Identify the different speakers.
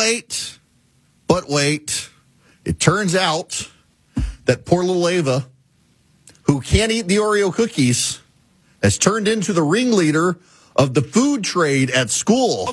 Speaker 1: wait. It turns out that poor little Ava, who can't eat the Oreo cookies, has turned into the ringleader of the food trade at school.